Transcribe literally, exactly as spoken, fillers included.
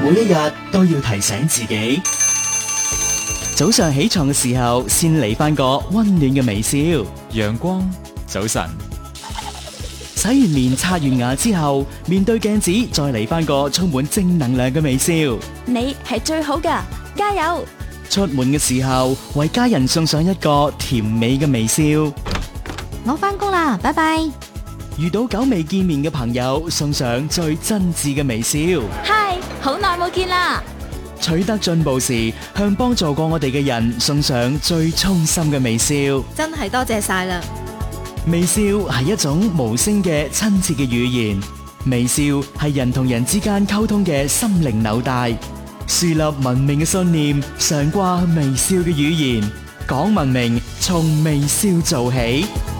每一日都要提醒自己，早上起床嘅時候先嚟返個溫暖嘅微笑。 陽光，早晨。 洗完面刷完牙之後，面對鏡子再嚟返個充滿正能量嘅微笑。 你係最好㗎，加油！ 出門嘅時候，為家人送上一個甜美嘅微笑。 我返工啦，拜拜。 遇到久未見面嘅朋友，送上最真摯嘅微笑。 嗨，好耐冇見啦！ 取得進步時，向幫助過我哋嘅人送上最衷心嘅微笑。 真係多謝晒啦！ 微笑係一種無聲嘅親切嘅語言，微笑係人同人之間溝通嘅心靈紐帶。樹立文明嘅信念，常掛微笑嘅語言，講文明從微笑做起。